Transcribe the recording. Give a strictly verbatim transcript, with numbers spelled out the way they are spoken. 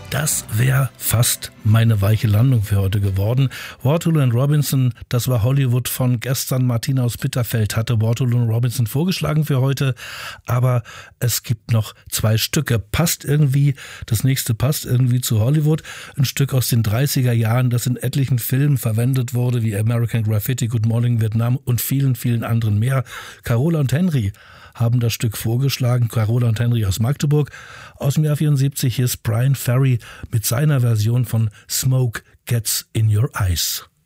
Das wäre fast meine weiche Landung für heute geworden. Waterloo and Robinson, das war Hollywood von gestern. Martina aus Bitterfeld hatte Waterloo and Robinson vorgeschlagen für heute. Aber es gibt noch zwei Stücke. Passt irgendwie, das nächste passt irgendwie zu Hollywood. Ein Stück aus den dreißiger Jahren, das in etlichen Filmen verwendet wurde, wie American Graffiti, Good Morning Vietnam und vielen, vielen anderen mehr. Carola und Henry haben das Stück vorgeschlagen. Carola und Henry aus Magdeburg. Aus dem Jahr vierundsiebzig. Hier ist Brian Ferry mit seiner Version von Smoke Gets in Your Eyes.